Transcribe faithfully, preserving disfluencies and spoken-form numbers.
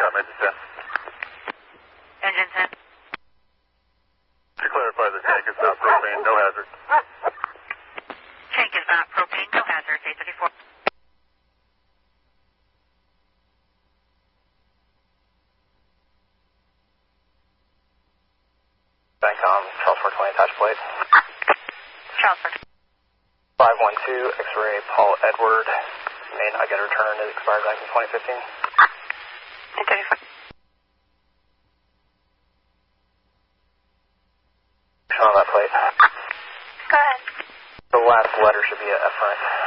that made the ten. Engine ten. To clarify, the tank is not propane, no hazard. Tank is not propane, no hazard, eight thirty-four. Bancom, Charles four twenty attached plate. Charles four twenty. five one two, X-ray, Paul Edward. Main I get a return is expired back in twenty fifteen. eight thirty-four. On that plate. Go ahead. The last letter should be a F front.